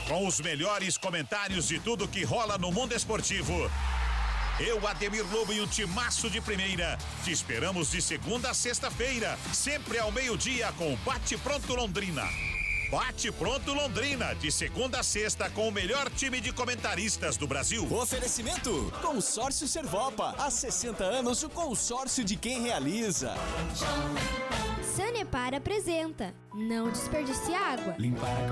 Com os melhores comentários de tudo que rola no mundo esportivo. Eu, Ademir Lobo e o timaço de primeira. Te esperamos de segunda a sexta-feira, sempre ao meio-dia com Bate Pronto Londrina. Bate Pronto Londrina, de segunda a sexta com o melhor time de comentaristas do Brasil. Oferecimento: Consórcio Servopa. Há 60 anos, o consórcio de quem realiza. Sanepar apresenta Não Desperdice Água. Limpar a